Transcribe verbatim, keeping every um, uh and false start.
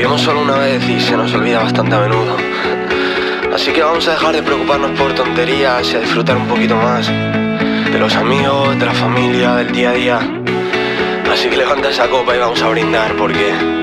Vivimos solo una vez y se nos olvida bastante a menudo. Así que vamos a dejar de preocuparnos por tonterías y a disfrutar un poquito más de los amigos, de la familia, del día a día. Así que levanta esa copa y vamos a brindar porque